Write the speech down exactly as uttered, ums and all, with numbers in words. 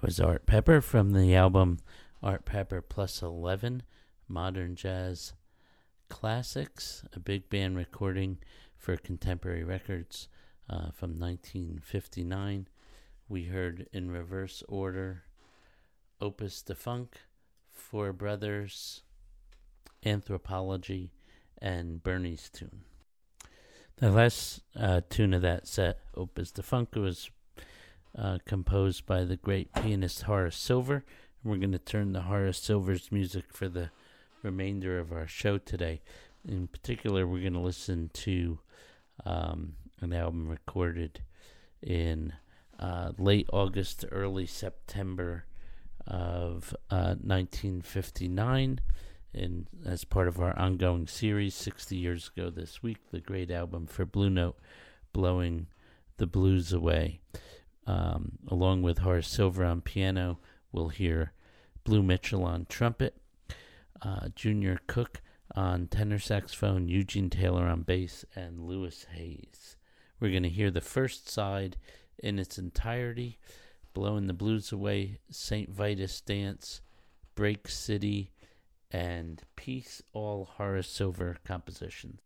Was Art Pepper from the album Art Pepper Plus eleven, Modern Jazz Classics, a big band recording for Contemporary Records uh, from nineteen fifty-nine. We heard in reverse order Opus Defunct, Four Brothers, Anthropology, and Bernie's Tune. The last uh, tune of that set, Opus Defunct, was uh, composed by the great pianist Horace Silver. And we're going to turn to Horace Silver's music for the remainder of our show today. In particular, we're going to listen to um, an album recorded in uh, late August to early September of uh, nineteen fifty-nine. And as part of our ongoing series, sixty years ago this week, the great album for Blue Note, Blowing the Blues Away. Um, along with Horace Silver on piano, we'll hear Blue Mitchell on trumpet, uh, Junior Cook on tenor saxophone, Eugene Taylor on bass, and Louis Hayes. We're going to hear the first side in its entirety, Blowing the Blues Away, Saint Vitus Dance, Break City, and Peace, all Horace Silver compositions.